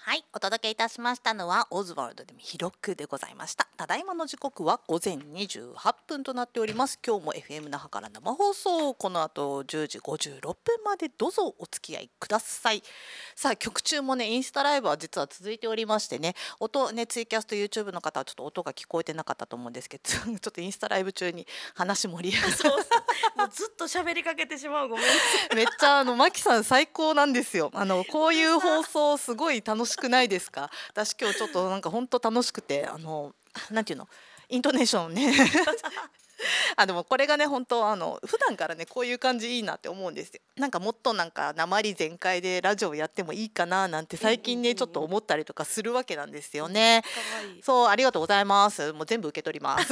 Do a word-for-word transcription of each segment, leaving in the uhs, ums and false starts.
はい、お届けいたしましたのはオズワルドでも広くでございました。ただいまの時刻は午前にじゅうはっぷんとなっております。今日も エフエム 那覇から生放送、この後じゅうじごじゅうろっぷんまでどうぞお付き合いください。さあ、曲中もねインスタライブは実は続いておりましてね、音ね、ツイキャスと YouTube の方はちょっと音が聞こえてなかったと思うんですけど、ちょっとインスタライブ中に話盛り上がってそうそうもうずっと喋りかけてしまう、ごめんなさい。 めっちゃあのマキさん最高なんですよ。あのこういううるさ放送すごい楽しくないですか？私今日ちょっとなんか本当楽しくて、あのなんていうの、イントネーションねあでもこれがね本当あの普段からねこういう感じいいなって思うんですよ。なんかもっとなんか訛り全開でラジオやってもいいかななんてうんうん最近ねちょっとうんうん。 思ったりとかするわけなんですようん、 ね。 可愛い。 そう、ありがとうございます。もう全部受け取ります。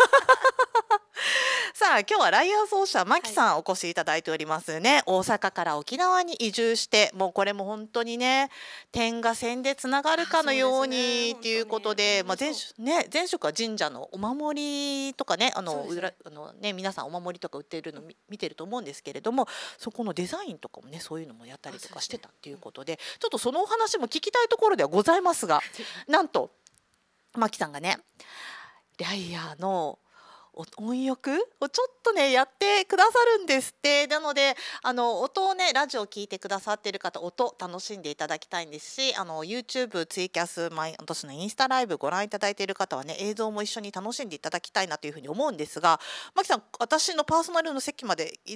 さあ今日はライアー奏者マキはい。 さんお越しいただいておりますね。大阪から沖縄に移住して、もうこれも本当にね点が線でつながるあ、 かのようそうですね、 にっていう本当に。 ことで、まあ、前ほんまそう。 職ね前職は神社のお守りとかね、あの裏そうですね。 あのね皆さんお守りとか売ってるのみ見てると思うんですけれども、そこのデザインとかもねそういうのもやったりあ、 とそうですね。 かしてたっていうん。 うことで、ちょっとそのお話も聞きたいところではございますが、なんとマキさんがねライアーのお音読をちょっとねやってくださるんですって。なのであの音をねラジオ聞いてくださってる方、音楽しんでいただきたいんですし、あの YouTube ツイキャス、毎私のインスタライブご覧いただいている方はね映像も一緒に楽しんでいただきたいなというふうに思うんですが、マキさん私のパーソナルの席まで